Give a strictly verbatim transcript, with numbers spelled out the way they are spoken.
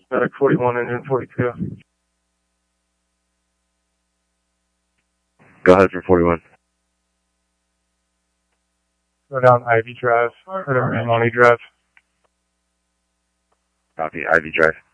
Medic forty-one, engine forty-two. Go ahead for forty-one. Go down Ivy Drive, or Money Drive. Copy, Ivy Drive.